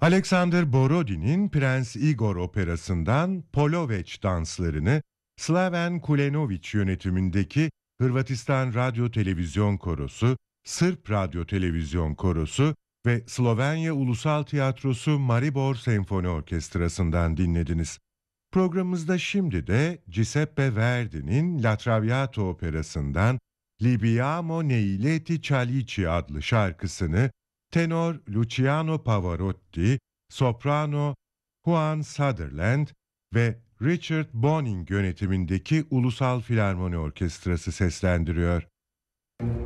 Alexander Borodi'nin Prens Igor operasından Poloveç danslarını Slaven Kulenović yönetimindeki Hırvatistan Radyo Televizyon Korosu, Sırp Radyo Televizyon Korosu ve Slovenya Ulusal Tiyatrosu Maribor Senfoni Orkestrası'ndan dinlediniz. Programımızda şimdi de Giuseppe Verdi'nin La Traviata operasından Libiamo nei leti Chalici adlı şarkısını tenor Luciano Pavarotti, soprano Juan Sutherland ve Richard Boning yönetimindeki Ulusal Filarmoni Orkestrası seslendiriyor.